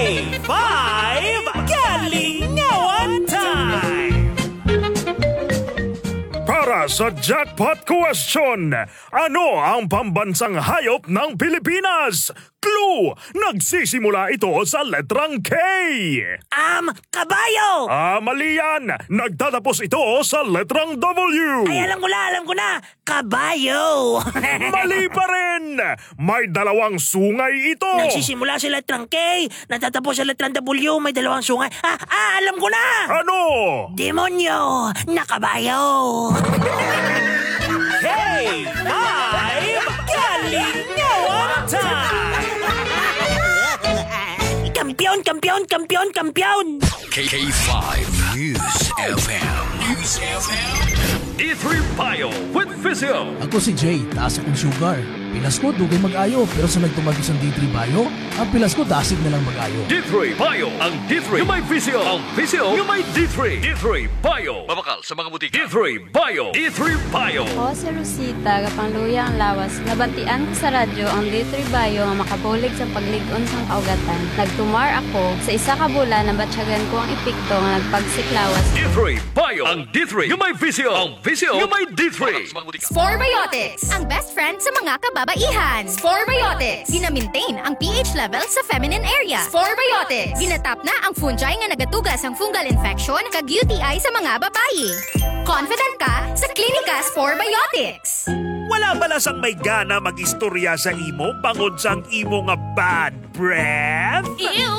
K5 Kalingawan Time! Para sa jackpot question, ano ang pambansang hayop ng Pilipinas? Clue! Nagsisimula ito sa letrang K. Kabayo! Mali yan! Nagtatapos ito sa letrang W. Ay, alam ko na! Kabayo! Mali pa rin! May dalawang sungay ito. Nagsisimula sa letrang K, natatapos sa letrang W, may dalawang sungay. Alam ko na! Ano? Demonyo na kabayo! K5 Kalingawan Time! Kampiyon! K5 News FM. E3 Bio with Physio. Ako si Jay, taas akong sugar. Pilas ko, dugay mag-ayo. Pero sa nagtumagos ang D3 Bio, ang pilas ko, dasig na lang mag-ayo. D3 Bio. Ang D3 yung may Physio. Ang Physio yung may D3. D3 Bio. Mabakal sa mga butika. D3 Bio. D3 Bio. Ako si Rosita, kapangluya ang lawas. Nabantian ko sa radyo ang D3 Bio nga makabulig sa pagligon sang kaugatan. Nagtumar ako sa isa ka bulan na batsyagan ko ang epikto nga nagpagsiklawas. D3 Bio. Ang D3 yung may Physio. Ang Physio yung may D3. Sporebiotics, ang best friend sa mga kababaihan. Sporebiotics, gina-maintain ang pH level sa feminine area. Sporebiotics, ginatap na ang fungi nga nagatugas ang fungal infection kag UTI sa mga babae. Confident ka sa Klinika Sporebiotics. Wala bala sang may gana mag-istorya sa imo bangod sang imo nga bad breath? Ew!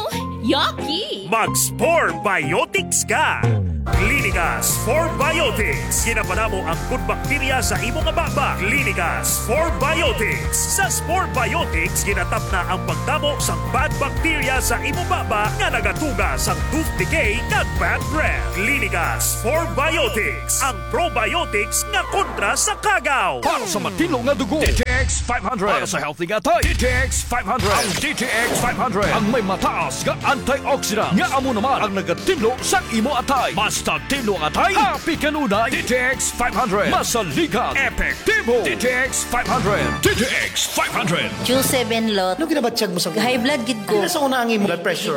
Yucky! Mag-Sporebiotics ka! Klinika Sporebiotics. Ginapanamo ang good bacteria sa imong nga baba. Klinika Sporebiotics. Sa Sporebiotics, ginatap na ang pagdamo sang bad bacteria sa imong baba nga nagatuga sang tooth decay kag bad breath. Klinika Sporebiotics. Ang probiotics nga kontra sa kagaw. Para sa matino nga dugo, DTX 500. Para sa healthy nga tayo, DTX 500. Ang DTX 500 ang may mataas nga antioxidant nga amo naman ang nagatinlo sa imo atay. Basta tinlo ang atay, happy kanunay. DTX 500. Masaligan, epektibo. DTX 500. DTX 500. Q7 lot. Ano ginabatsyag mo sa High blood gid ko. Sa una ang blood pressure?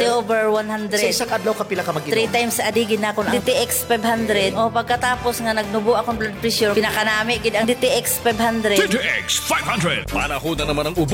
180/100. Sa isang adlaw kapila ka mag-inom? 3 times a day gid na ako ang DTX 500. O pagkatapos nga nagnubo akong blood pressure, pinakanami gid ang DTX 500. DTX 500. Panahon na naman ang ubo,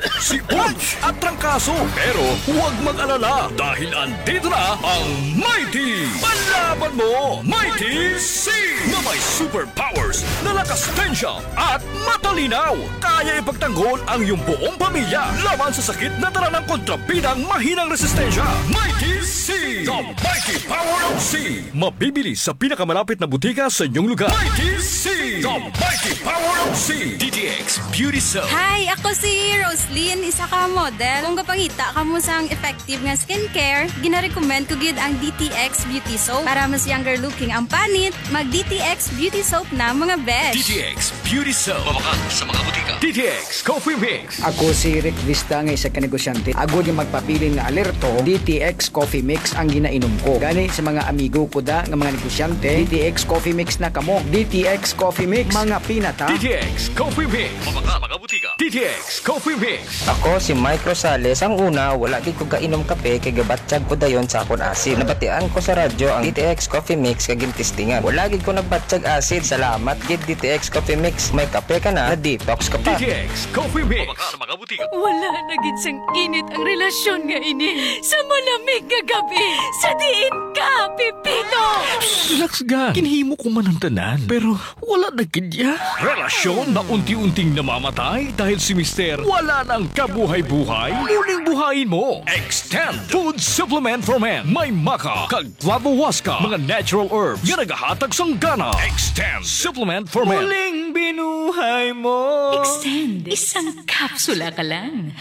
sipon at trangkaso. Pero huwag mag-alala dahil andito na ang Mighty. Panlaban mo, Mighty C! Na may superpowers na lakas tensya at matalinaw. Kaya ipagtanggol ang iyong buong pamilya laban sa sakit na dala ng kontrabidang mahinang resistensya. Mighty C! The Mighty Power of C! Mabibili sa pinakamalapit na butika sa inyong lugar. Mighty C! The Mighty Power of C! DTX Beauty Soap. Hi, ako si Roslyn, isa ka model. Kung kapangita ka mo sang effective nga skincare, gina-recommend ko gid ang DTX Beauty Soap. Para mas younger looking ang panit, mag DTX Beauty Soap na mga besh. DTX Beauty Soap. Mabakal sa mga butika. DTX Coffee Mix. Ako si Rick Vista nga isa ka negosyante. Agod yung magpapili nga alerto, DTX Coffee Mix ang ginainom ko. Gani sa mga amigo ko da nga mga negosyante, DTX Coffee Mix na kamo. DTX Coffee Mix, mga pinata. DTX Coffee Mix. Mabakal mga butika. DTX Coffee Mix. Ako si Mike Rosales. Ang una, wala gid ko kainom kape kay gabatsyag ko dayon sa akon asin. Nabatian ko sa radyo ang DTX Coffee Mix kag gintistingan. Wala gid ko nagbatsyag asid. Salamat gid DTX Coffee Mix. May kape ka na detox ka pa. DTX Coffee Mix. Mabakal sa mga butika. Wala na gid sang init ang relasyon nga ini. Sa malamig nga gabi, sa diin ka, Pipito! Relax ga. Kinhimo ko man ang tanan. Pero wala na kidya. Relasyon na unti-unting namamatay dahil si Mister wala nang kabuhay-buhay. Muling buhayin mo. Extend Food Supplement for Men. May maka, kag flavowaska, mga natural herbs nga nagahatag sang gana. Extend Supplement for Men. Muling binuhay mo. Extend. Isang kapsula ka lang.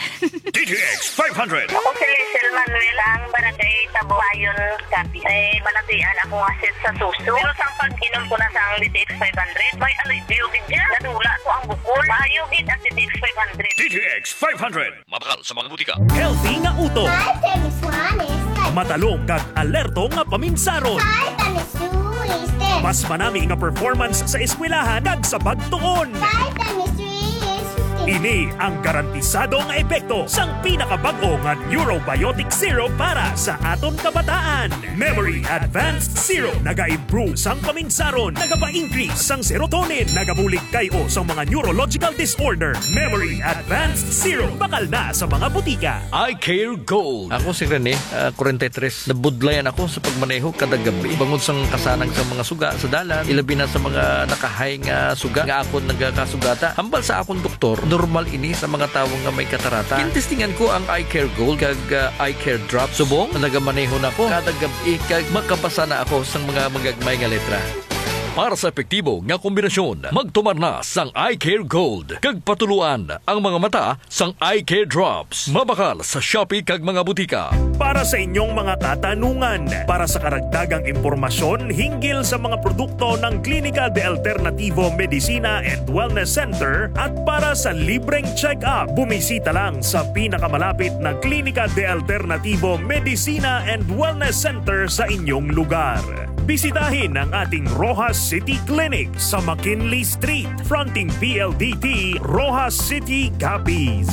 DTX 500. Ako si Lizel Manuel, ang barangay Tabuayon, Capi. Ay, banatian ako asit sa suso. Pero sa pag-inom ko na sa ang DTX 500, may alibiyogid niya. Nadula ko ang bukol. Mayugid ang DTX 500. DTX 500. Mabakal sa mga butika. Healthy nga uto. Hi, Tennis Juanes. Matalong kag alerto nga paminsaron. Hi, Tennis Luis. Mas manami nga performance sa eskwelahan kag sa pagtuon. Hi, Tennis Luis. Ini ang garantisadong epekto sang pinakabag-o nga Neurobiotic Syrup para sa aton kabataan. Memory Advanced Syrup naga-improve sang paminsaron, nagapa-increase sang serotonin, nagabulig kayo sa mga neurological disorder. Memory Advanced Syrup bakal na sa mga butika. I Care Gold. Ako si Rene, 43. Nabudlayan ako sa pagmaneho kada gabi. Bangod sang kasanang sa mga suga sa dalan, ilabi na sa mga nakahay nga suga nga ako nagkasugata. Hambal sa akong doktor, normal ini sa mga tawo nga may katarata. Kinistingan ko ang I Care Gold kag I Care Drop. Subong, nagamaneho na ako kada gabi kag makabasa na ako sa mga magagmay nga letra. Para sa epektibo nga kombinasyon, magtumar na sang I Care Gold. Kag patuluan ang mga mata sang I Care Drops. Mabakal sa Shopee kag mga butika. Para sa inyong mga katanungan, para sa karagdagang impormasyon hinggil sa mga produkto ng Clínica de Alternativo Medicina and Wellness Center at para sa libreng check-up, bumisita lang sa pinakamalapit na Clínica de Alternativo Medicina and Wellness Center sa inyong lugar. Bisitahin ang ating Rojas City Clinic sa McKinley Street, fronting PLDT, Rojas City, Capiz.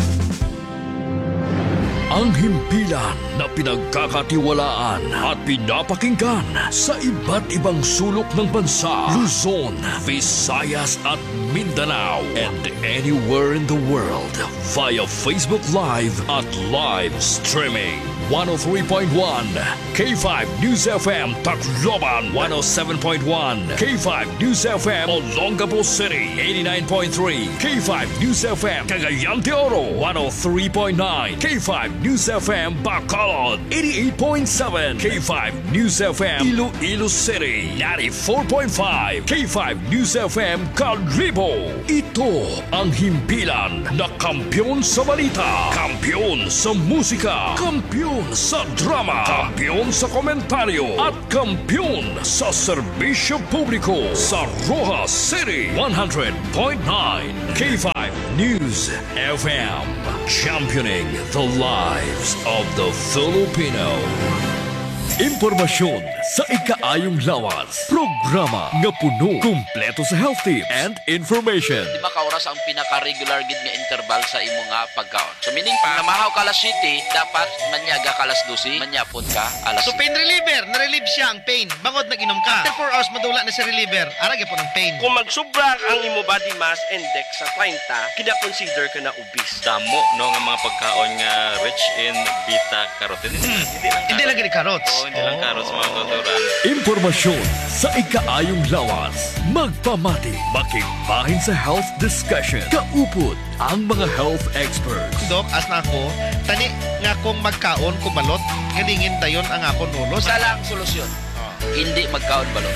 Ang himpilan na pinagkakatiwalaan at pinapakinggan sa iba't ibang sulok ng bansa, Luzon, Visayas at Mindanao, and anywhere in the world via Facebook Live at live streaming. 103.1 K5 News FM Tacloban, 107.1 K5 News FM Olongapo City, 89.3 K5 News FM Cagayan de Oro, 103.9 K5 News FM Bacolod, 88.7 K5 News FM Iloilo City, 94.5 K5 News FM Calibo. Ito ang himpilan na kampyon sa balita, kampyon sa musika, kampyon sa drama, kampyon sa komentaryo at kampyon sa serbisyo publiko sa Rojas City. 100.9 K5 News FM, championing the lives of the Filipino. Impormasyon sa ikaayong lawas. Programa nga puno, kumpleto sa health tips and information. Di ba kauras ang pinaka-regular gid nga interval sa imo nga pagkaon? So meaning pa, namahaw ka alas 7, dapat manyaga ka alas 12, manyapon ka alas 7. So pain reliever, na-relieve siya ang pain. Bangod nag-inom ka. After 4 hours madula na si reliever, arag po ng pain. Kung magsubra ang imo body mass index sa 30, kina-consider ka na obese. Damo no nga mga pagkaon nga rich in beta-carotene. Hindi lang gini carrots. Hindi lang carrots mga tuturan. Impormasyon sa ikaayong lawas. Magpamati, makigbahin sa health discussion. Kaupod ang mga health experts. Dok, as na ako, tani nga kung magkaon ko balot, ganingin dayon ang akong ulo. Isa lang solusyon. Hindi magkaon balot.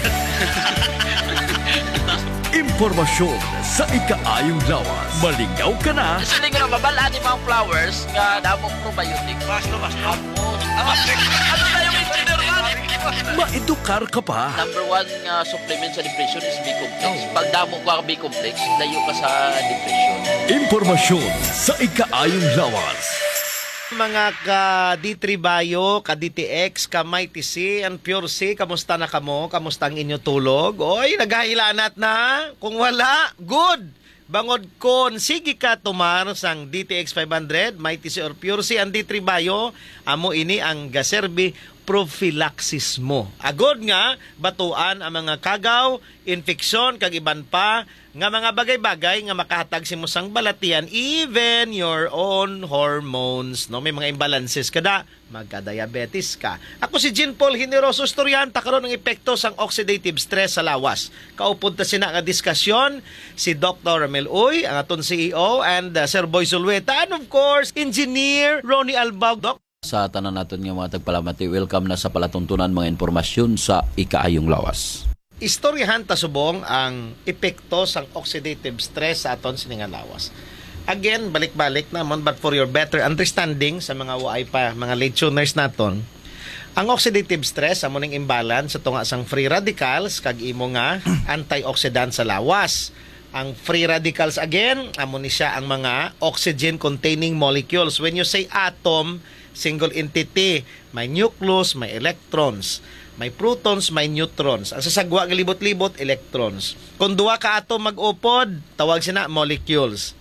Impormasyon sa ikaayong lawas. Malingaw ka na. Isa din nga babala ni mga flowers nga damong probiotic. Basto. Ano na yung engineer man? Maedukar ka pa. Number 1 nga supplement sa depression is B-complex. Pag damo ka B-complex, layo ka sa depression. Impormasyon sa ikaayong lawas. Mga ka-D3 Bio, ka-DTX, ka-Mighty C, and Pure C, kamusta na kamo? Kamusta ang inyo tulog? Oy, naghahilanat na? Kung wala, good! Bangod kon, sige ka tumar sang DTX 500, Mighty C or Pure C, ang D3 Bio, amo ini ang gaserbi prophylaxis mo. Agod nga, batuan ang mga kagaw, infeksyon, kag iban pa, nga mga bagay-bagay nga makahatag si mo sang balatian, even your own hormones. No? May mga imbalances kada, magka-diabetes ka. Ako si Jean Paul Generoso Historianta, karon ng epekto sang oxidative stress sa lawas. Kaupod ta sina nga diskasyon si Dr. Ramel Uy, ang aton CEO, and Sir Boy Zulueta, and of course, Engineer Ronnie Albag. Doc, sa tanan naton nga mga tagpalamati, welcome na sa palatuntunan mga impormasyon sa ikaayong lawas. Istoryahan ta subong ang epekto sang oxidative stress sa aton sininga lawas. Again, balik-balik naman, but for your better understanding sa mga waay pa, mga late tuners naton, ang oxidative stress amo ning imbalance sa tunga sang free radicals kag imo nga antioxidant sa lawas. Ang free radicals again, amo ni siya ang mga oxygen containing molecules. When you say atom, single entity, may nucleus, may electrons, may protons, may neutrons. Ang sasagwa ng libot-libot, electrons. Kung duwa ka atom mag-upod, tawag sina molecules.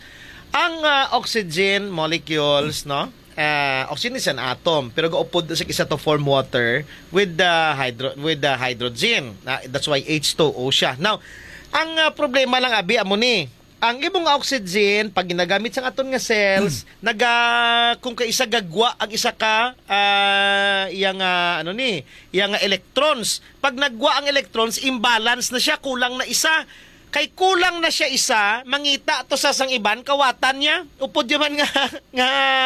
Ang oxygen molecules, no? Oxygen is an atom, pero gaupod sa isa to form water with the hydrogen. That's why H2O siya. Now, ang problema lang abi amo ni, ang imong oxygen pag ginagamit sa aton nga cells, kung kaisa gagwa ang isa ka iyang electrons. Pag nagwa ang electrons, imbalance na siya, kulang na isa. Kay kulang na siya isa, mangita to sa sang iban, kawatan niya. Upod yaman nga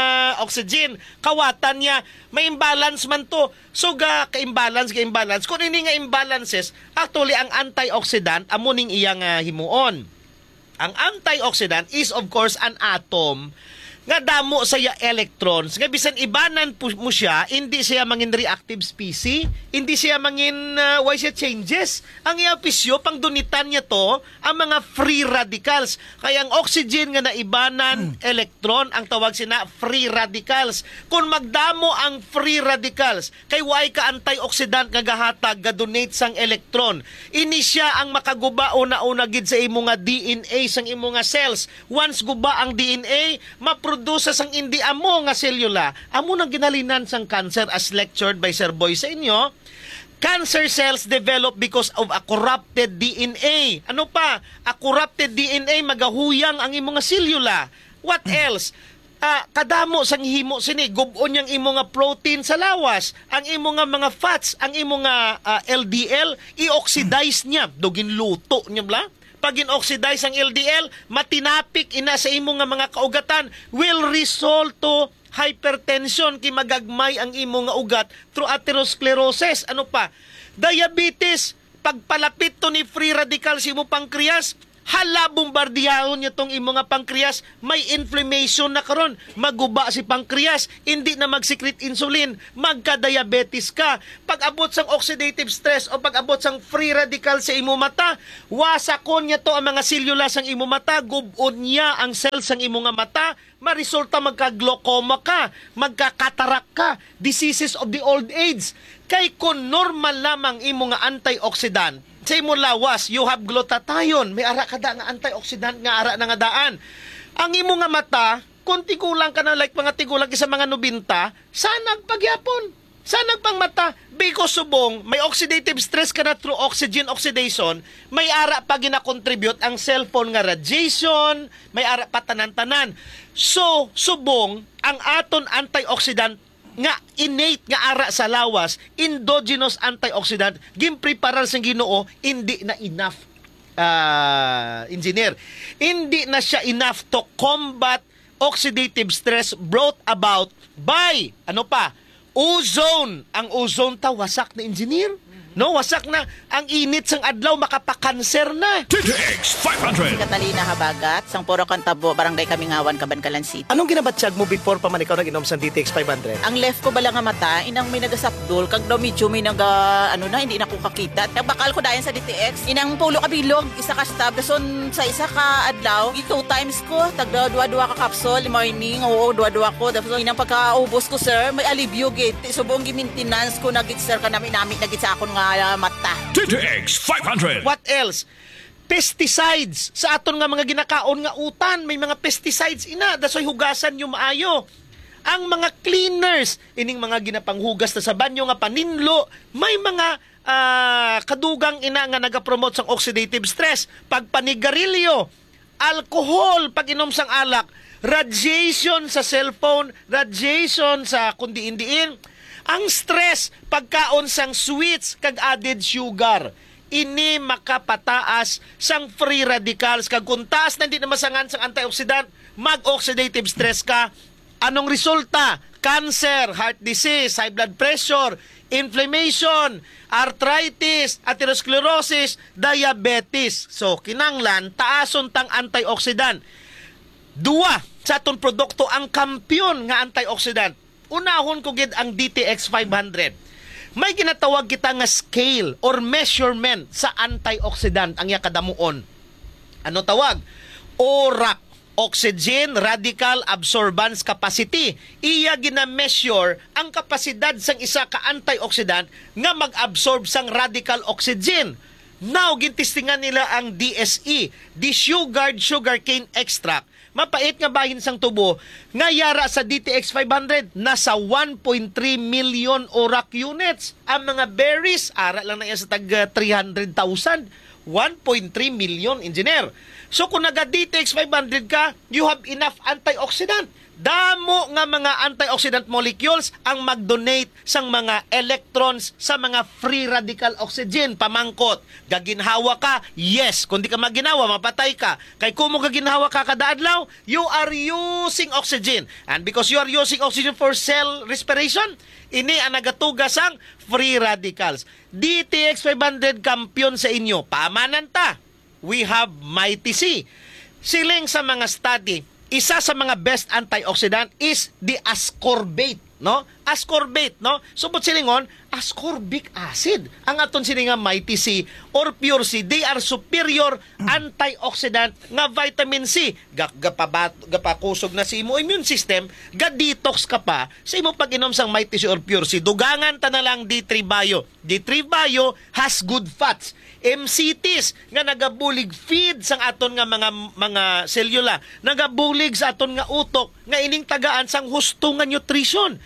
oxygen, kawatan niya. May imbalance man to. So ka-imbalance. Kung ini nga imbalances, actually ang antioxidant amo ning iyang himuon. Ang antioxidant is of course an atom nga damo saya electrons nga bisan ibanan mo siya, hindi siya mangin reactive species, hindi siya mangin why siya changes. Ang iyang pisyo pang dunitan niya to ang mga free radicals. Kaya ang oxygen nga naibanan electron ang tawag sina free radicals. Kung magdamo ang free radicals kay why ka antioxidant nga gahatag ga-donate sang electron, ini siya ang makaguba una-una gid sa imo nga DNA sang imo nga cells. Once guba ang DNA, produce sang indi amo nga selula, amo nang ginalinan sang cancer as lectured by Sir Boy sa inyo. Cancer cells develop because of a corrupted DNA. Ano pa? A corrupted DNA magahuyang ang imong nga selula. What else? Kadamo sang himo sini, gubon yang imo nga protein sa lawas, ang imo nga mga fats, ang imo nga LDL i-oxidize niya, dugin luto niya bla. Pag in-oxidize ang LDL, matinapik ina sa imo nga mga kaugatan, will result to hypertension kay magagmay ang imo nga ugat through atherosclerosis. Ano pa? Diabetes, pagpalapit to ni free radical sa imo pancreas, hala bombardiyahon niya tong imo nga pancreas, may inflammation na karon, maguba si pancreas, hindi na mag-secrete insulin, magka-diabetes ka. Pag abot sang oxidative stress o pag abot sang free radical sa imo mata, wasakon niya to ang mga selula sang imo mata, gubon niya ang cells sang imo nga mata, marisulta magka-glaucoma ka, magka-cataract ka, diseases of the old age. Kay kung normal lamang imo nga antioxidant sa imo lawas, you have glutathione. May ara kada nga antioxidant nga ara na nga daan. Ang imo nga mata, kung tigulang ka na like mga tigulang isa mga 90, sanag pagyapon. Sanag pang mata. Because subong, may oxidative stress ka na through oxygen oxidation, may ara pa gina-contribute ang cellphone nga radiation, may ara pa tanan-tanan. So, subong, ang aton antioxidant nga innate nga ara sa lawas, endogenous antioxidant, gimpreparar sa Ginoo, hindi na enough, engineer. Hindi na siya enough to combat oxidative stress brought about by, ano pa, ozone. Ang ozone ta, wasak na engineer. No, wasak na. Ang init sang adlaw, makapakanser na. TTX 500. Si Catalina Habagat, sang Puro Cantabo, Barangay Kamingawan, Cabancalan City. Anong ginabatsyag mo before pa man ikaw nag-inom sa DTX 500? Ang left ko bala nga mata, inang may nagasapdol, kag daw medyo may hindi na ko kakita. Nagbakal ko dayan sa DTX, inang pulo kabilog, isa ka stab, dason sa isa ka adlaw, 2 times ko, tagda dua-dua ka capsule, morning, dua-dua ko, dason inang pagkaubos ko, sir, may alibyo git. Subong gi-maintenance ko nagit sir ka namin nagit sa akon nga mata. TTX 500. What else? Pesticides. Sa aton nga mga ginakaon nga utan, may mga pesticides ina. Dasoy hugasan yung maayo. Ang mga cleaners, ining mga ginapanghugas na sa banyo nga paninlo, may mga kadugang ina nga nagapromote sang oxidative stress. Pag panigarilyo, alcohol, pag inom sang alak, radiation sa cellphone, radiation sa kundi-indiin. Ang stress, pagkaon sang sweets kag added sugar, ini makapataas sang free radicals. Kag kung taas na hindi na masangan sang antioxidant, mag-oxidative stress ka. Anong resulta? Cancer, heart disease, high blood pressure, inflammation, arthritis, atherosclerosis, diabetes. So, kinanglan, taason tang antioxidant. Dua, sa atong produkto ang kampiyon nga antioxidant. Unahon ko gid ang DTX 500. May ginatawag kita nga scale or measurement sa antioxidant ang yakadamuon. Ano tawag? ORAC, Oxygen Radical Absorbance Capacity. Iya gina-measure ang kapasidad sang isa ka antioxidant nga mag-absorb sang radical oxygen. Now, gintistingan nila ang DSE, Desugared Sugarcane Extract. mapait nga bahin sang tubo, nga yara sa DTX 500, nasa 1.3 million orak units. Ang mga berries, ara lang na yan sa tag 300,000. 1.3 million, engineer. So kung naga DTX 500 ka, you have enough antioxidant. Damo nga mga antioxidant molecules ang mag-donate sang mga electrons sa mga free radical oxygen. Pamangkot, gaginhawa ka, yes. Kung di ka maginawa, mapatay ka. Kay kung mo gaginhawa ka kada adlaw, you are using oxygen. And because you are using oxygen for cell respiration, ini ang nagatugas ang free radicals. DTX 500 kampiyon sa inyo. Pamanan ta. We have Mighty C. Siling sa mga study, isa sa mga best antioxidant is the ascorbate, no? Ascorbate, no? Subot silingon, ascorbic acid. Ang aton sini nga Mighty C or Pure C, they are superior antioxidant nga vitamin C. Gapakusog na si imo immune system, ga-detox ka pa sa imo pag-inom sang Mighty C or Pure C. Dugangan ta na lang D3 Bio. D3 Bio has good fats. MCTs nga nagabulig feed sang aton nga mga selula, nagabulig sa aton nga utok nga ining tagaan sang husto nga nutrition.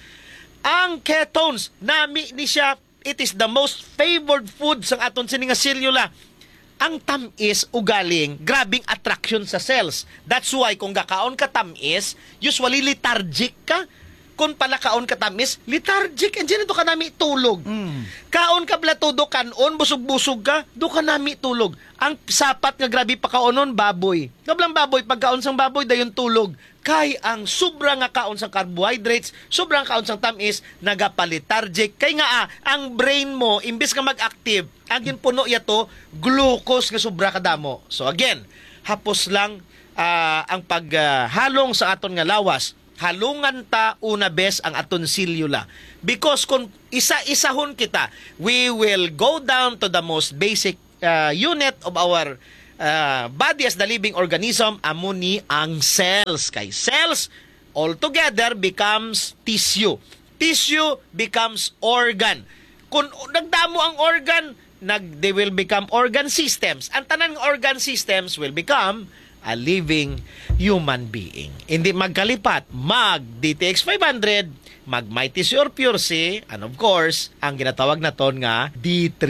Ang ketones nami ni siya, it is the most favored food sang aton sini nga selula. Ang tamis ugaling grabing attraction sa cells. That's why kung gakaon ka tamis, usually lethargic ka. Kung pala kaon ka tamis, lethargic, and dyan ito ka nami tulog. Kaon ka blatudo, kanon, busog-busog ka, do ka nami tulog. Ang sapat nga grabe pa kaonon, baboy. Kablang baboy, pagkaon sang baboy, dayon tulog. Kay ang sobra nga kaon sang carbohydrates, sobrang kaon sang tamis, nagapalitargic. Kay nga ang brain mo, imbis ka mag-active, ang ginpuno yato, glucose nga sobra kadamo. So again, hapos lang ang paghalong sa aton nga lawas. Halungan ta una bes ang aton selula. Because kung isa-isahon kita, we will go down to the most basic unit of our body as the living organism, amo ni ang cells. Kay cells altogether becomes tissue. Tissue becomes organ. Kung nagdamo ang organ, they will become organ systems. Ang tanan ng organ systems will become a living human being. Hindi magkalipat, mag-DTX 500, mag-Mighty C or Pure C, and of course, ang ginatawag na ton nga D3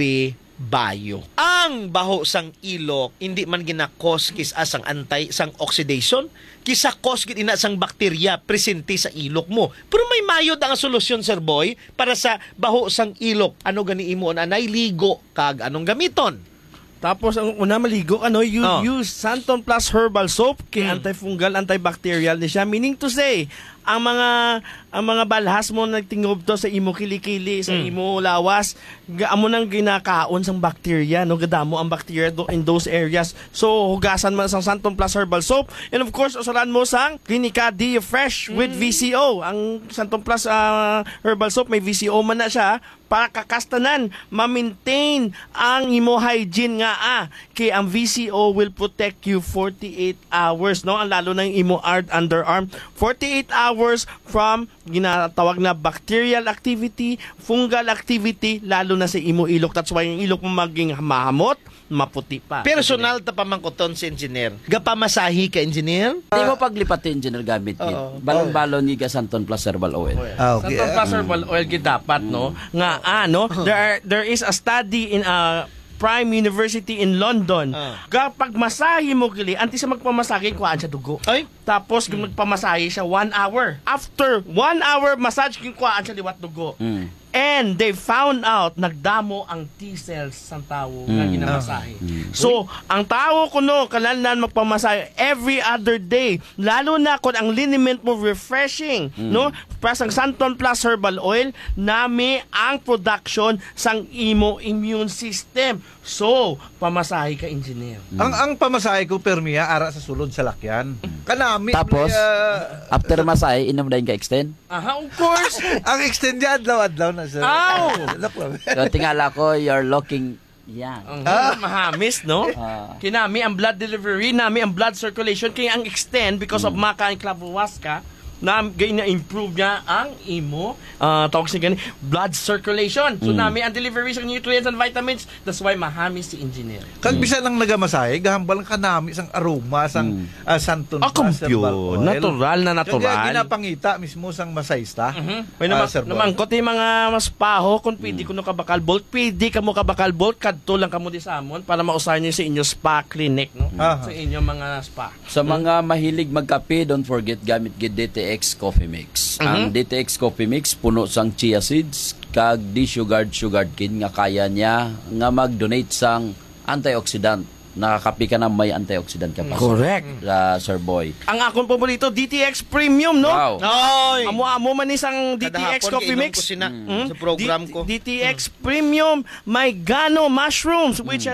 Bio. Ang baho sang ilok, hindi man ginakos kisa sang sang oxidation, kisa kos ina sang bakterya presente sa ilok mo. Pero may mayod ang solusyon, Sir Boy, para sa baho sang ilok. Ano gani imo anay ligo kag anong gamiton? Tapos ang una maligo, use Santon Plus Herbal Soap kay antifungal, antibacterial ni siya. Meaning to say, ang mga balhas mo nagtingob to sa imo kilikili, sa imo lawas, amo nang ginakaon sang bacteria, no, gadamo ang bacteria in those areas. So hugasan mo sang Santon Plus Herbal Soap, and of course usalan mo sang Clinica D Fresh with VCO. Ang Santon Plus Herbal Soap may VCO man na siya para kakastanan, ma-maintain ang imo hygiene nga kay ang VCO will protect you 48 hours, no? Ang lalo na yung imo underarm, 48 hours from ginatawag na bacterial activity, fungal activity, lalo na sa imo ilok. That's why yung ilok mo maging mahamot, maputi pa. Personal ta pamangkoton si engineer. Gapamasahi ka, engineer? Hindi mo paglipat engineer gamit gid. Balon-balon ni Santon Plus Herbal Oil. Okay. Santon Plus Herbal Oil gid dapat, no? Nga there is a study in Prime University in London. Kapag masahe mo kili, anti sa magpamasahe, kuhaan siya dugo. Tapos magpamasahe siya 1 hour. After 1 hour massage, kuhaan siya liwat dugo. And they found out nagdamo ang T-cells ng tao na ginamasahe. So, ang tao kuno kailangan magpamasahe every other day. Lalo na kung ang liniment mo refreshing, no? Plus ang Santon Plus Herbal Oil, nami ang production sang imo immune system. So, pamasahe ka, engineer. Ang pamasahe ko permiya ara sa sulod sa lakyan. Kanami. Tapos, after masahe, inom na yung ka-extend? Of course. Ang extend niya adlaw na sir. So, tingala ko, you're looking young. Mahamis, no? Kinami ang blood delivery, nami ang blood circulation, kaya ang extend because of maka and clavuasca, na improve niya ang imo tawag siya gani blood circulation. So nami ang delivery sa nutrients and vitamins. That's why mahami si engineer. Kag bisa lang nagamasahe, gahambal ka nami sang aroma sang Santon Plus herbal oil. Natural na natural. Kaya ginapangita mismo sang masayista. May naman ko mga mas paho kung pwede kuno ka bakal bolt, pwede ka mo ka bakal bolt kadto lang kamo di sa amon para mausahan niyo sa inyo spa clinic, no? Sa inyo mga spa. Sa mga mahilig magkape, don't forget gamit gid DTX Coffee Mix. Ang DTX Coffee Mix puno sang chia seeds kag sugared cane nga kaya niya nga mag-donate sang antioxidant. Nakakapi ka na may antioxidant ka pa. Correct. Sir Boy. Ang akong paborito, DTX Premium, no? Wow. Oy! Amo man isang DTX Coffee Mix. Sa program ko. DTX Premium, may Gano Mushrooms, which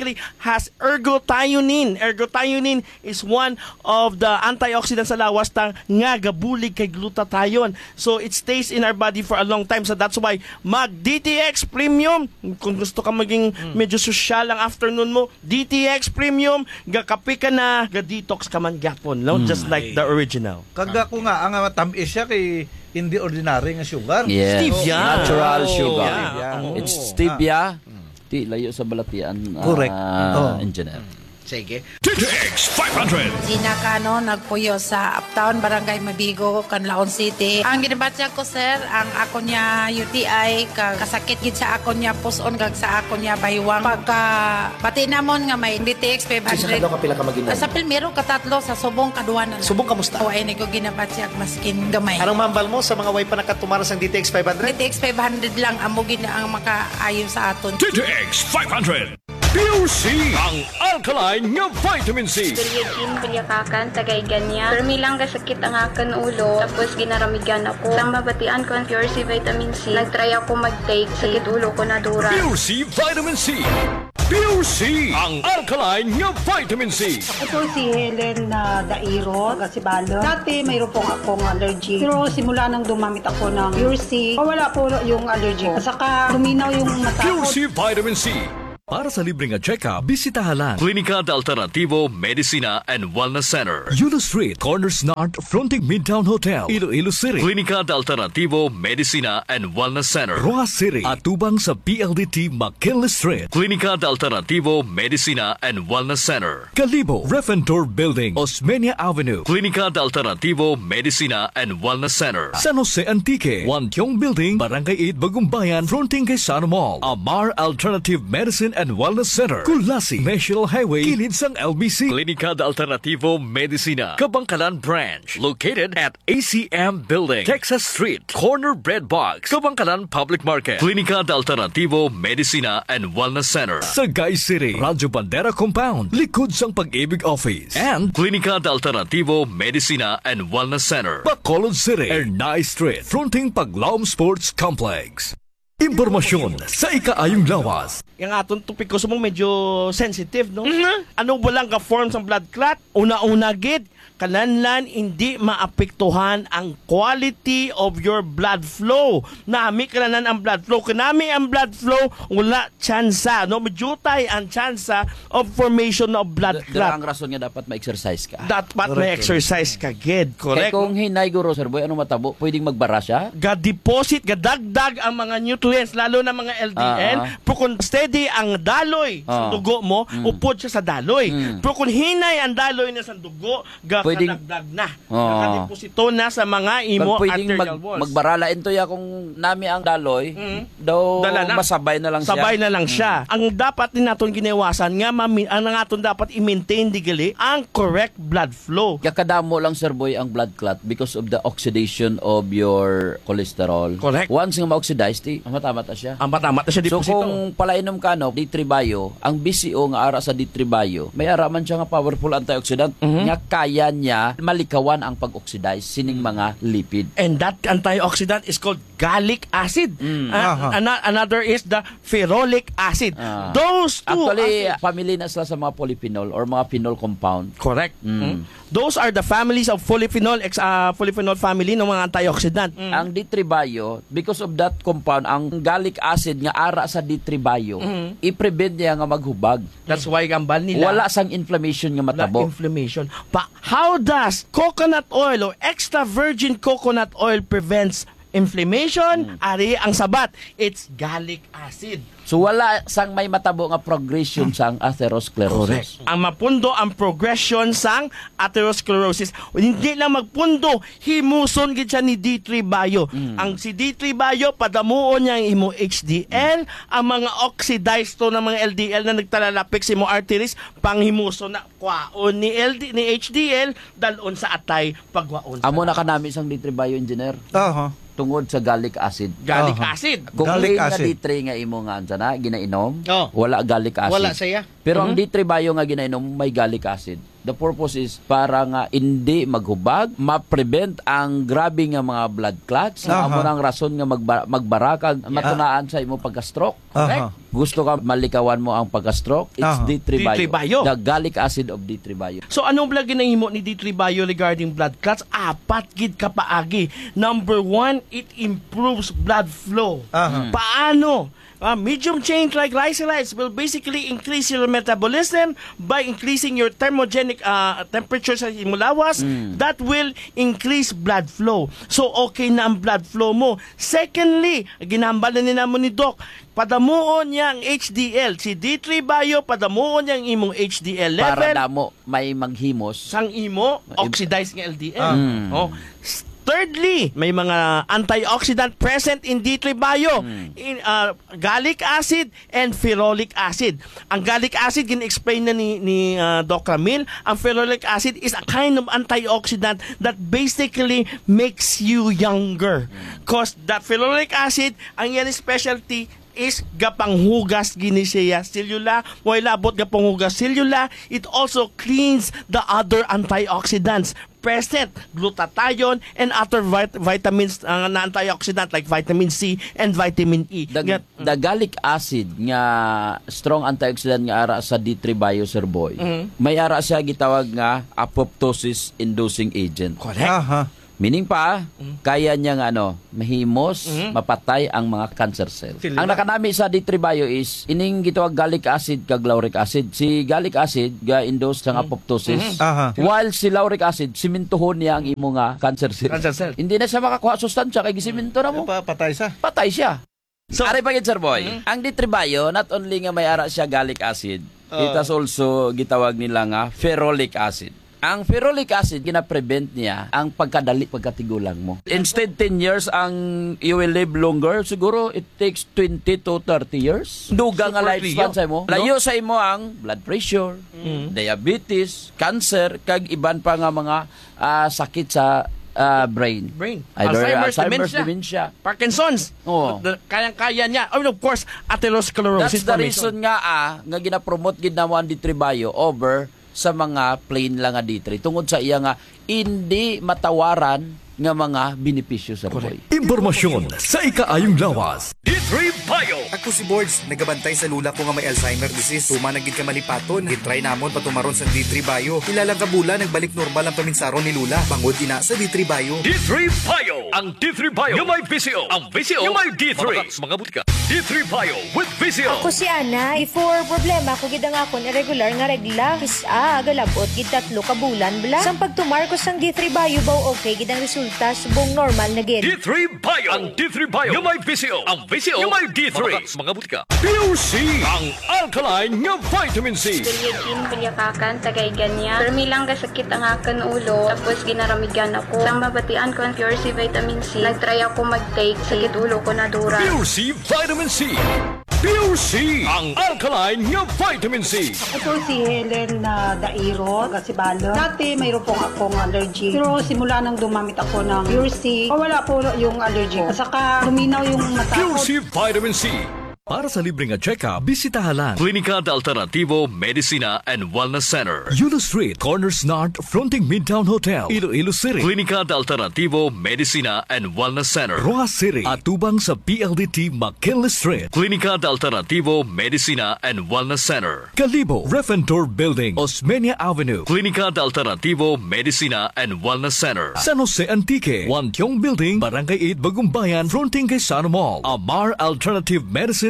has ergothioneine. Ergothioneine is one of the antioxidants sa lawas nga gabulig kay glutathione. So it stays in our body for a long time. So that's why mag-DTX Premium. Kung gusto ka maging medyo sosyal ang afternoon mo, DTX Premium, gakapi ka na, ga-detox ka man gapon, no? Just like the original. Kaga ko nga, ang tamis siya kay hindi ordinary nga sugar. Yes. Stevia. Natural sugar. Yeah. It's stevia. Di layo sa balatian. Correct. Engineer. Sige. DTX 500. Gina Cano, nagpuyo sa Uptown, Barangay Mabigo, Canlaon City. Ang ginabatya ko, sir, ang ako niya UTI, kasakit gid sa ako niya puson, kag sa ako niya baywang. Pagka pati namon nga may DTX 500. Sa kadlaw ka pila ka maginan? Sa Pilmero, katatlo, sa Subong, kaduanan. Subong kamusta? O, ay ko ginabatya, maskin gamay. Anong mambal mo sa mga way pa nakatumaras ng DTX 500? DTX 500 lang, amo gina ang makaayon sa aton. DTX 500. Pure C, ang alkaline nga vitamin C. Periodin, palyakakan, tagay ganya. Permi lang kasakit ang akan ulo, tapos ginaramigan ako. Sang mabatian ko ang Pure C Vitamin C, nagtry ako mag-take, sakit ulo ko na dura. Pure C Vitamin C. Pure C, ang alkaline nga vitamin C. Ako po si Helen Dairo, Gasibalo. Dati mayroon po akong allergy. Pero simula nang dumamit ako ng Pure C, wala po yung allergy. Saka luminaw yung mata ko. Pure C Vitamin C. Para sa libreng check-up, bisitahan lang Klinika de Alternativo Medicina and Wellness Center, Yulo Street, Corners North, fronting Midtown Hotel, Iloilo City. Klinika de Alternativo Medicina and Wellness Center, Rojas City, atubang sa PLDT McKinley Street. Klinika de Alternativo Medicina and Wellness Center, Calibo, Refentor Building, Osmeña Avenue. Klinika de Alternativo Medicina and Wellness Center, San Jose Antique, Wantiong Building, Barangay 8, Bagumbayan, fronting kay Sano Mall. Amar Alternative Medicine and Wellness Center, Kulasi, National Highway, kilid sang LBC. Klinika de Alternativo Medicina, Kabangkalan Branch, located at ACM Building, Texas Street, Corner Bread Box, Kabangkalan Public Market. Klinika de Alternativo Medicina and Wellness Center, Sagay City, Radyo Bandera Compound, likod sang Pag-ibig Office, and Klinika de Alternativo Medicina and Wellness Center, Bacolod City, Ernay Street, fronting Paglaom Sports Complex. Impormasyon sa ikaayong lawas. Yung atong tupik ko sumong medyo sensitive, no? Ano walang ka-form sa blood clot? Una-una gid, kananlan hindi maapektuhan ang quality of your blood flow. Nami kananan ang blood flow. Kanami ang blood flow, wala tsansa, no? Medjutay ang tsansa of formation of blood clot. Ang rason nga dapat ma-exercise ka. Dapat ma-exercise ka, gid. Correct? Kaya kung hinay guro, Sir Boy, anong matabo? Pwedeng magbara siya? Ga-deposit, gadagdag ang mga nutrients, lalo na mga LDL. Pero kung steady ang daloy sa dugo mo, upod siya sa daloy. Pero kung hinay ang daloy na sa dugo, gadagdag na. Nakadeposito na sa mga imo arterial walls. Magbarala ito ya kung nami ang daloy, daw masabay na lang siya. Sabay na lang siya. Ang dapat din natin ginawasan nga, ang natin dapat i-maintain digali ang correct blood flow. Kakadamo lang, Sir Boy, ang blood clot because of the oxidation of your cholesterol. Correct. Once nga ma-oxidize, matamat na siya. Matamat na siya. So kung palainom ka, no, D3 Bio, ang BCO nga ara sa D3 Bio, may araman siya nga powerful antioxidant nga kaya niya malikawan ang pag-oxidize sining mga lipid. And that antioxidant is called gallic acid. Another is the ferulic acid. Those two actually family na sila sa mga polyphenol or mga phenol compound. Correct. Those are the families of polyphenol, polyphenol family ng mga antioxidant. Ang D3 Bio, because of that compound, ang gallic acid nga ara sa D3 Bio, i-prevent niya nga maghubag. That's why gambal nila. Wala sang inflammation nga matabo. Inflammation. How How does coconut oil or extra virgin coconut oil prevents inflammation? Ari ang sabat, it's gallic acid. So wala sang may matabo nga progression sang atherosclerosis. Ang mapundo ang progression sang atherosclerosis. Hindi lang magpundo, himuson gid siya ni D3 Bio. Ang si D3 Bio padamuon niya ang imo HDL, ang mga oxidized to ng mga LDL na nagtalalapik sa imo arteries, panghimuson na kwaon ni HDL dalon sa atay pagwaon. Amo na kanami sang D3 Bio engineer. Tungod sa gallic acid. Gallic acid. Kung Gallic nga acid. D3 nga imo nga na ginainom, wala gallic acid. Wala saya. Pero ang D3 Bio nga ginainom may gallic acid. The purpose is para nga hindi maghubag, ma-prevent ang grabe nga mga blood clots. Amo nang rason nga magbarakag, matunaan sa imo pagka-stroke. Correct? Gusto ka malikawan mo ang pagka-stroke? It's D3 Bio. The gallic acid of D3 Bio. So anong vlog ginahimo ni D3 Bio regarding blood clots? Apat gid kapaagi. Number 1, it improves blood flow. Paano? Medium chain triglycerides will basically increase your metabolism by increasing your thermogenic temperature sa imulawas. That will increase blood flow. So okay na ang blood flow mo. Secondly, ginambalan ni namo ni Doc, padamuon niya ang HDL. Si D3 Bio, padamuon niya ang imong HDL level. Para damo may maghimos. Sang imo, oxidized ng LDL. Thirdly, may mga antioxidant present in D3 Bio. Gallic acid and ferulic acid. Ang gallic acid, gin-explain na ni Doc Ramil. Ang ferulic acid is a kind of antioxidant that basically makes you younger. Because that ferulic acid, ang yan specialty is gapanghugas gini siya cellula, way labot gapanghugas cellula. It also cleans the other antioxidants present, glutathione and other vitamins na antioxidant like vitamin C and vitamin E. The gallic acid nga strong antioxidant nga ara sa D3 Bio, Sir Boy. May ara siya gitawag nga apoptosis inducing agent. Correct. Meaning pa, kaya niya nga mahimos, mapatay ang mga cancer cells. Ang nakanami sa D3 Bio is, ining gitawag gallic acid kag lauric acid. Si gallic acid, ga-induce sa apoptosis. While si lauric acid, simintuhon niya ang imo nga cancer cell. Hindi na siya makakuha sustansya, kay gisiminto na mo. Patay siya. Patay siya. So, ari pa Sir Boy, ang D3 Bio, not only nga may ara siya gallic acid, it has also gitawag nila nga ferulic acid. Ang ferulic acid, gina-prevent niya ang pagkatigulang mo. Instead 10 years ang you will live longer, siguro it takes 20 to 30 years. Dugang nga lifespan sa mo. Layo sa imo ang blood pressure, diabetes, cancer, kag iban pa nga mga sakit sa brain. Either Alzheimer's dementia. Parkinson's. Kayang-kaya niya. I mean, of course, atherosclerosis. That's the reason nga gina-promote gid na ang D3 Bio over sa mga plain lang nga D3 tungod sa iya nga hindi matawaran nga mga benepisyo sa buhay. Impormasyon sa ikaayong lawas. D3 Bio. Ako si Boards, nagabantay sa lula ko nga may Alzheimer disease. Tuma nagid ka malipaton. Gitry namon patumaron sa D3 Bio. Ilalang kabula nagbalik normal ang paminsaron ni lula. Bangod ina sa D3 Bio. D3 Bio. Ang D3 Bio yung may VCO. Ang VCO yung may D3. Mga butika. D3 Bio with VCO. Ako si Ana. Before problema ko gid ang akon irregular nga regla. Galabot gid 3 ka bulan bla. Sang pagtumar ko sang D3 Bio baw okay gid ang resulta subong normal na gid. D3 Bio. Ang D3 Bio yung may VCO. Ang VCO yung may D3. Mga butika. Pure C. Ang alkaline nga vitamin C. Kulyagin, kulyakakan, tagay ganyan. Pero milang kasakit ang akan ulo. Tapos ginaramigan ako. Sang mabatian ko ang Pure C vitamin C. Nagtry ako mag-take. Sakit ulo ko na dura. Pure C vitamin C. Pure C. Ang alkaline nga vitamin C. Ako si Helen na Dairo, Gasibalo. Dati mayroon pong akong allergy. Pero simula nang dumamit ako ng Pure C, wala po yung allergy. Saka luminaw yung mata ko. Pure C vitamin C. Para sa libreng check-up, bisitahan lang Klinika de Alternativo Medicina and Wellness Center, Yulo Street, Corners North, fronting Midtown Hotel, Iloilo City. Klinika de Alternativo Medicina and Wellness Center, Rojas City, atubang sa PLDT McKinley Street. Klinika de Alternativo Medicina and Wellness Center, Calibo, Refentor Building, Osmeña Avenue. Klinika de Alternativo Medicina and Wellness Center, San Jose Antique, Wantiong Building, Barangay 8, Bagumbayan, fronting kay Sano Mall. Amar Alternative Medicine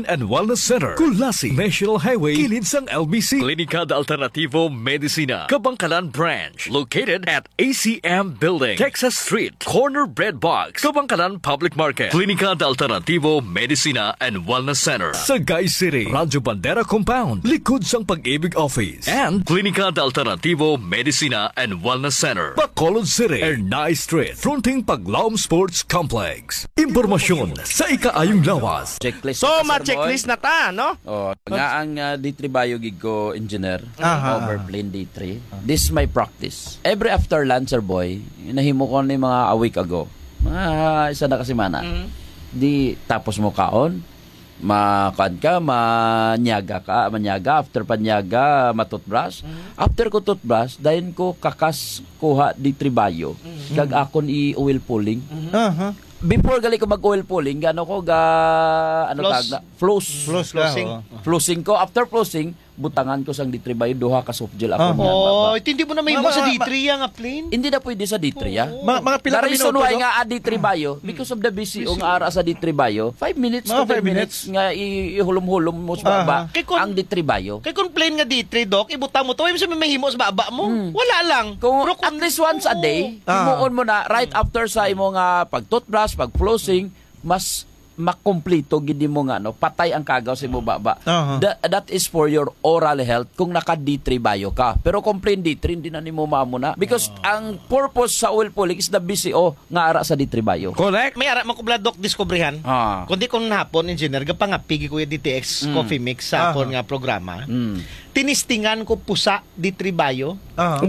and Wellness Center, Kulasi, National Highway, kilid sang LBC. Klinika de Alternativo Medicina, Kabangkalan Branch, located at ACM Building, Texas Street, Corner Bread Box, Kabangkalan Public Market. Klinika de Alternativo Medicina and Wellness Center, Sagay City, Radyo Bandera Compound, likod sang Pag-ibig Office, and Klinika de Alternativo Medicina and Wellness Center, Bacolod City, Ernay Street, fronting Paglaom Sports Complex. Impormasyon sa ikaayong lawas. Checklist. So, ma-checklist na ta, no? Oh, nga ang D3 Bio gig ko engineer Aha. over plane D3. This is my practice. Every after lunch, sir boy, nahimo ko ni mga a week ago. Mga isa na kasimana. Di tapos mo kaon, makan ka, manyaga, after panyaga, matutbrush. After ko toothbrush, dahin ko kakas kuha D3 Bio. Kag akon i-oil pulling. Before gali ko mag-oil pulling, gano ko flossing ko. After flossing, butangan ko sang D3 Bio, duha ka soft gel ako. Hindi mo na may mo sa D3 yang plain. Hindi na pwede sa D3 ya. Mga pila ka reason minuto, why no? nga D3 Bio, because of the BCO nga ara sa D3 Bio, 5 minutes to 10 minutes nga ihulom-hulom mo sa baba ang D3 Bio. Kay kung plain nga D3, Doc, ibutang mo to, ay mo mahimo sa baba mo. Wala lang. Kung at least once a day, himuon mo na right after sa imo nga pag-toothbrush, pag-flossing, mas makomplito gidi mo nga no, patay ang kagaw sa imo baba. That is for your oral health kung naka D3 Bio ka. Pero kung plain D3 hindi na nimo maamuna because ang purpose sa oil pulling is the BCO nga ara sa D3 Bio. Correct. May ara man ko Doc diskubrihan. Kundi kung hapon engineer gapangapigi ko yung DTX Coffee Mix sa akon nga programa. Tinistingan ko pusa D3 Bio. Sa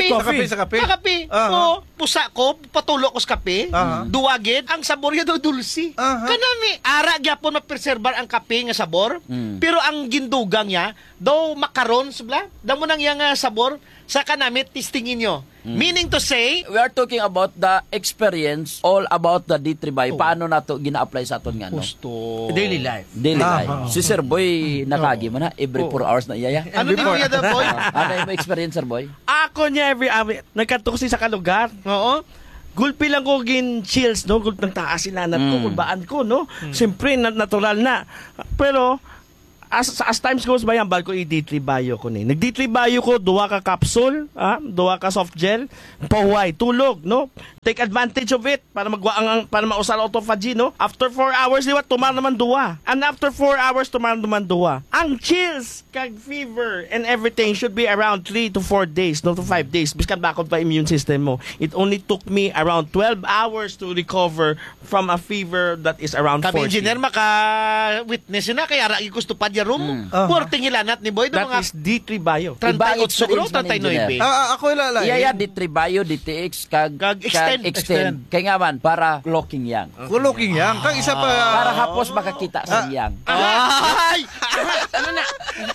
kape. Pusa ko, patulo ko sa kape. Duwagid, ang sabor niya daw dulce. Kanami, ara gyapon mapreserbar ang kape nga sabor. Pero ang gindugang niya, daw makaron subla, daw mo nang yang sabor sa kanami tistingin nyo. Meaning to say, we are talking about the experience all about the D3 Bio. Paano nato gina-apply sa aton nga no? Daily life. Si Sir Boy nakagi man na every 4 hours na iyaya. Ano di mo yada, Boy? Ano yung experience, Sir Boy? Ako niya every nagkanto kasi sa kalugar. Gulpi lang ko gin chills, no? Gulpi ng taas ilanat ko, kulbaan ko, no? Siyempre, natural na. Pero, as times goes by, ang bal ko i-D3 Bio ko ni. Nag-D3 Bio ko, duwa ka capsule, duwa ka soft gel, pahuway, tulog, no? Take advantage of it para para mausal autophagy, no? After 4 hours, liwat, tumar naman duwa. And after 4 hours, tumar naman duwa. Ang chills, kag fever, and everything should be around 3 to 4 days, no? To 5 days. Biskan bakod pa immune system mo. It only took me around 12 hours to recover from a fever that is around 40. Kami engineer, maka-witness na, kaya ragi gusto pa dyan room. Puwerteng ilanat ni Boy. That is D3 Bio. 38 siguro, 39. Ako ilala. Iya D3 Bio, DTX, kag extend. Kaya nga man, para clocking yang. Clocking yang. Kang isa pa. Para hapos makakita sa yang. Ay! Ano na?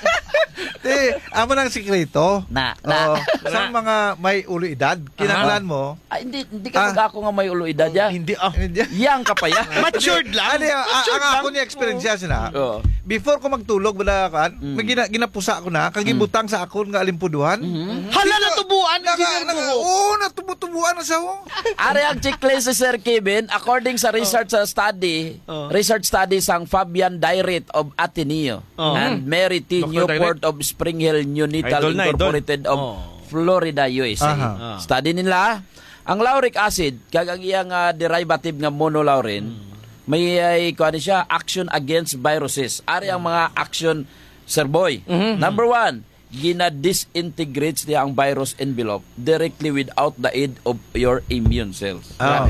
Amo nang sikreto. Sa mga may ulo-edad, kinanglan mo. Hindi ka ako nga may ulo-edad ya. Hindi. Yang ka pa ya. Matured lang. Ang ako ni experience na. Before ko magtulog, may ginapusa ko na, kagibutang sa akon nga alimpuduhan. Hala, natubuan. Natubuan na siya. Ari ang checklist si Sir Kevin, according sa research study sang Fabian Dairit of Ateneo and Mary T. Newport of Spring Hill Unital Incorporated of Florida, USA. Study nila, ang lauric acid, kag ang iyang derivative nga monolaurin, may siya action against viruses. Ari ang mga action, Sir Boy. Number 1, gina-disintegrates niya ang virus envelope directly without the aid of your immune cells.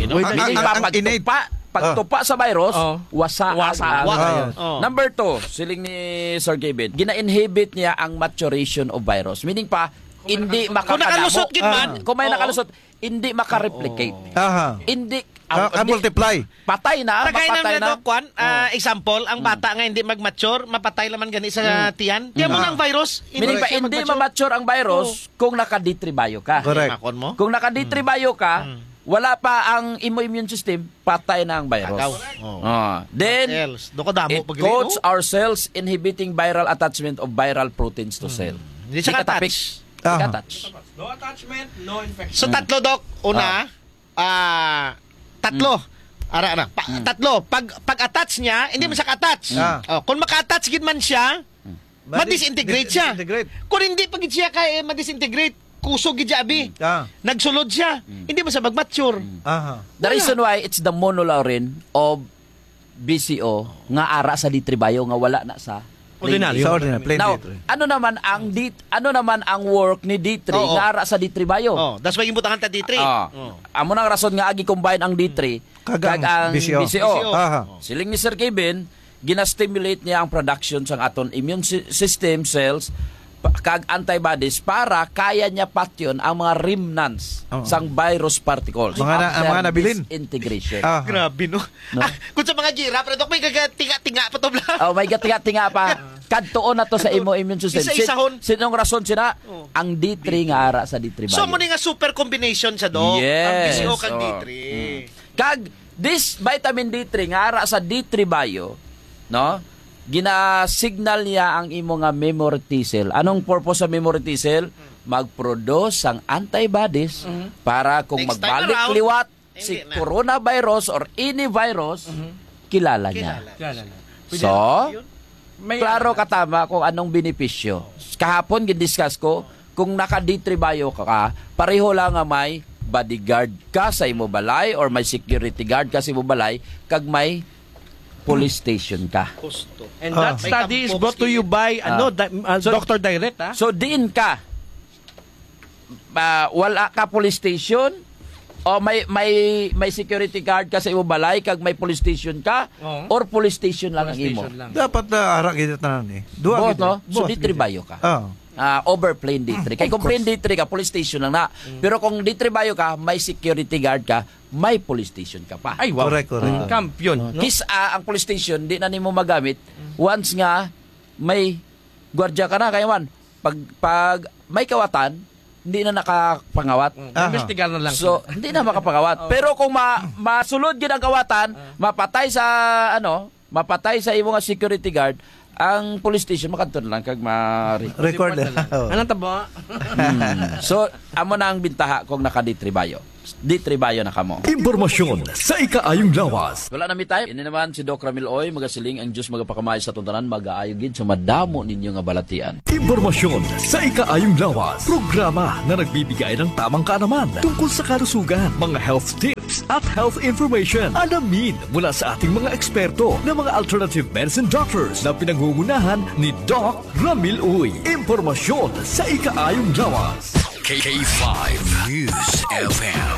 Pagtupa sa virus, wasa. Number 2, siling ni Sir Kevin, gina-inhibit niya ang maturation of virus. Meaning pa, hindi makakadamo. Kung may nakalusot, hindi makareplicate. Hindi multiply. Patay na. Tagay na Kwan, example, ang bata nga hindi mag-mature, mapatay laman gani sa tiyan. Tiyan mo ng virus. Meaning pa, hindi ma-mature ang virus kung naka-D3 Bio ka. Correct. Kung naka-D3 Bio ka, wala pa ang immune system, patay na ang virus. Then, it coats our cells inhibiting viral attachment of viral proteins to cell. Hindi siya touch. No attachment, no infection. So tatlo, Doc. Una, tatlo. Tatlo. Pag-attach niya, hindi man siya ka-attach. Kung maka-attach gid man siya, ma-disintegrate siya. Kung hindi pag siya kay ma-disintegrate, kusog gid abi. Nagsulod siya. Hindi man siya mag-mature. The reason why it's the monolaurin of BCO nga ara sa D3 Bio nga wala na sa ordinary. Now, ano naman ang work ni D3 nga ara sa D3 Bio? That's why imbutahan ta D3. Amo nang rason nga agi combine ang D3 kag ang BCO. Siling ni Sir Kevin, gina-stimulate niya ang production sang aton immune system cells kag antibodies para kaya niya patyon ang mga remnants sang virus particles. Mga nabilin. Integration. Grabe, no? Kung sa mga gira, pero may kagatinga-tinga pa to bla. May gatinga-tinga pa. Kadtuon na to sa imo immune system. Isa-isahon. Sinong rason sina? Ang D3 nga ara sa D3 Bio. So, mo nga super combination sa do. Yes. Ang BCO kag D3. Kag this vitamin D3 nga ara sa D3 Bio, no? Gina-signal niya ang imo nga memory T cell. Anong purpose sa memory T cell? Mag-produce ang antibodies para kung magbalik liwat si coronavirus or any virus, kilala niya. So, klaro katama kung anong benepisyo. Kahapon gidiscuss ko, kung naka D3 Bio ka, pareho lang nga may bodyguard ka sa imo balay or may security guard ka sa imo balay, kag may police station ka. And that study is brought to you by Dr. Direct. So diin ka. Wala ka police station o may security guard ka sa imo balay kag may police station ka or police station lang ang imo. Dapat ara gid tanan Duha no? So D3 Bio ka. Over plain D3. Kaya kung plain D3 ka, police station lang na. Pero kung D3 Bio ka, may security guard ka, may police station ka pa. Ay, wow. Correct. Kampiyon. No? Ang police station, di na nimo magamit. Once nga, may gwardiya ka na. Kaya man, pag may kawatan, hindi na nakapangawat. Investigar na lang. So, hindi na makapangawat. Pero kung masulod yun ang kawatan, mapatay sa imo nga security guard, ang police station makanton lang kag record anong tabo? So amo na ang bintaha kung naka D3 Bio. D3 Bio na kamo. Impormasyon sa ikaayong lawas. Wala na mi tayo. Ini naman si Doc Ramil Oy, magasiling ang Diyos magapakamay sa tuntanan, mag-aayo gid sa madamo ninyo nga balatian. Impormasyon sa ikaayong lawas. Programa na nagbibigay ng tamang kaalaman tungkol sa kalusugan, mga health tips at health information. Alamin mula sa ating mga eksperto na mga alternative medicine doctors na pinangungunahan ni Doc Ramil Oy. Impormasyon sa ikaayong lawas. K5 News FM.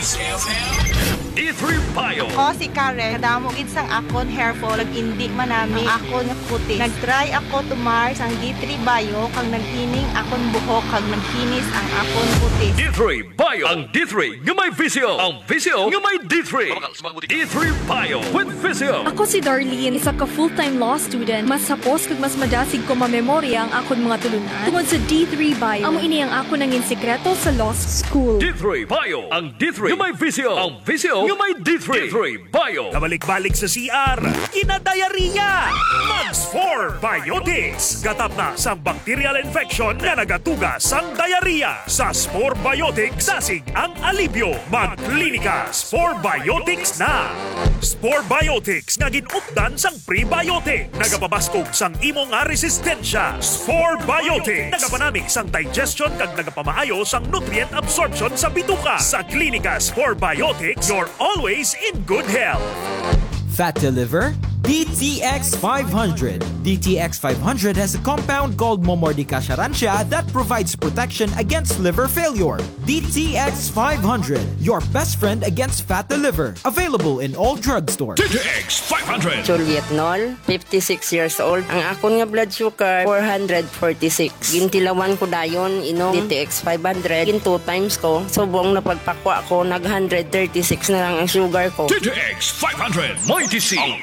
D3 Bio. Ako si Karen. Kadamo gid sang akon hair fall ag indi manami ang akon puti. Nagtry ako tumar sang D3 Bio kag naghining akon buhok kag naghinis ang akon puti. D3 Bio. Ang D3 nga may visio. Ang visio nga may D3. D3 Bio with visio. Ako si Darlene, isa ka full-time law student. Mas hapos kag mas madasig ko mamemorya ang akon mga tulunan. Tungod sa D3 Bio, amo ini ang akon nangin sekreto sa law school. D3 Bio. Ang D3 nga may visio. Ang visio nga may D3. D3 Bio. Kabalik-balik sa CR, kinadayariya. Mags 4 Biotics. Gatap na sa bacterial infection na nagatugas ang diarrhea. Sa Spore Biotics, dasig ang alibyo. Mag-Clinicas 4 Biotics na. Spore Biotics nga ginupdan sang prebiotic. Nagapabaskog sang imo nga resistensya. Spore Biotics. Nagapanamig sang digestion kag nagapamaayo sang nutrient absorption sa bituka. Sa Clinicas 4 Biotics, you're always in good health. Fat to liver? DTX 500. DTX 500 has a compound called Momordica charantia that provides protection against liver failure. DTX 500, your best friend against fat to liver. Available in all drugstores. DTX 500. Juliet Nol, 56 years old. Ang akon nga blood sugar 446. Gintilawan ko dayon inom DTX 500. Gin 2 times ko. Subong napagpakwa ko nag 136 na lang ang sugar ko. DTX 500. Mighty C. Ang alkaline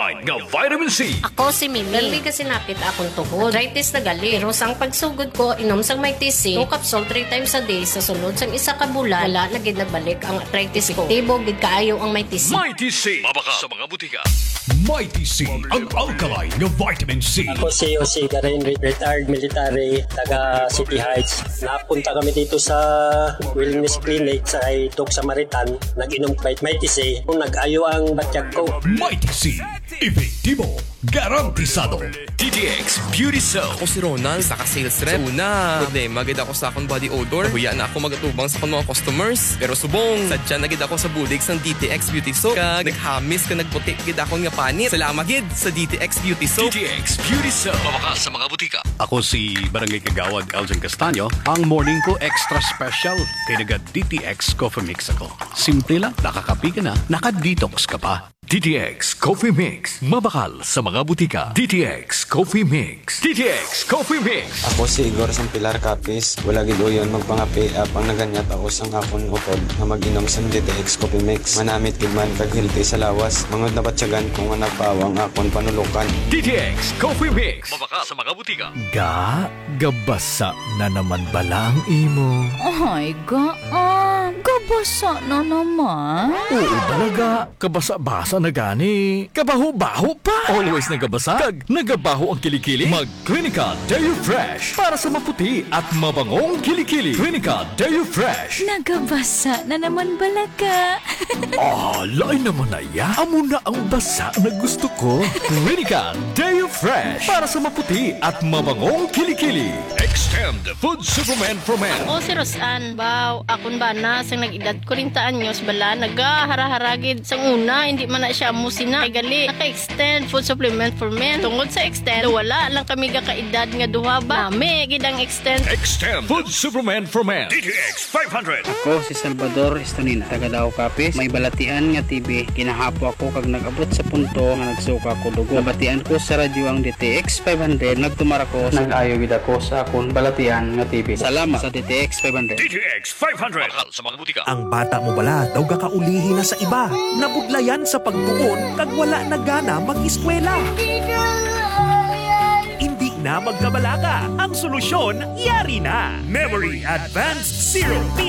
alkaline nga vitamin C. Ako si Mimi. Dali kasi napit akong tuhod. Arthritis na gali. Pero sang pagsugod ko, inom sang may TC, 2 capsule 3 times a day sa sunod sang isa ka bulan, wala na gid nagbalik ang arthritis ko. Tibog gid kaayo ang may TC. May TC. Mabaka sa mga butika. May TC, ang alkaline nga vitamin C. Ako si Jose Garin, retired military, taga City Heights. Napunta kami dito sa Wellness Clinic sa kay Doc Samaritan. Nag-inom May TC. Nag-ayo ang batyak ko. May TC, epektibo, garantisado. DTX Beauty Soap. Ako si Ronald, saka-sales rep. Una, problema, gid ako sa akong body odor. Huya na ako magatubang sa akong mga customers. Pero subong, sadya na gid ako sa budig ng DTX Beauty Soap. Kag naghamis ka nagputi gid akong nga panit. Salamat gid sa DTX Beauty Soap. DTX Beauty Soap. Mabaka sa mga butika. Ako si Barangay Kagawad Elgin Castaño. Ang morning ko extra special. Kaya naga DTX Coffee Mix ako. Simple lang, nakakapi ka na, naka-detox ka pa. DTX Coffee Mix. Mabakal sa mga butika. DTX Coffee Mix. DTX Coffee Mix. Ako si Igor Sampilar Capis. Wala gid uyon magpangapi apang naganyat ako sang akon utod na mag-inom sang DTX Coffee Mix. Manamit gid man kag healthy sa lawas. Mangod na batyagan kung nga nagpawang akon panulukan. DTX Coffee Mix. Mabaka sa mga butika. Gabasa na naman bala ang imo. Ay, gabasa na naman. Oo talaga. Kabasa-basa na gani. Kabaho-baho pa. Always nagabasa. Kag nagabaho ang kilikili. Mag Clinica Deo Fresh para sa maputi at mabangong kilikili. Clinica Deo Fresh. Nagabasa na naman balaga. Lain naman na ya. Amo na ang basa na gusto ko. Clinica Deo Fresh para sa maputi at mabangong kilikili. Extend Food Supplement for Men. Ako si Rosan. Baw, akon ba na sang nag-edad 40 anyos bala nagahara-haragid sang una hindi man na siya musina. Ay gali naka-extend food supplement for men. Tungod sa extend wala lang kami ka-edad nga duha ba. Nami gid ang extend. Extend Food Supplement for Men. DTX 500. Ako si Salvador Estonina, taga Davao Capis. May balatian nga TV. Kinahapo ako kag nag-abot sa punto nga nagsuka ko dugo. Nabatian ko sa radyo ang DTX 500. Nagtumar ako. Nag-ayo gid ako sa akong balatian nga TV. Salamat sa DTX 500. DTX 500. Bakal sa mga butika. Ang bata mo bala daw gakaulihi na sa iba. Nabudlayan sa pagtuon kag wala na gana mag-eskwela. Hindi na magkabalaka. Ang solusyon, yari na. Memory Advanced Zero